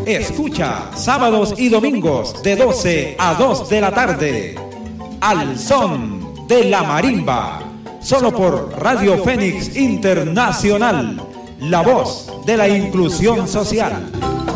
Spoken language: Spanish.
Escucha sábados y domingos de 12 a 2 de la tarde. Al son de la marimba. Solo por Radio Fénix Internacional. La voz de la inclusión social.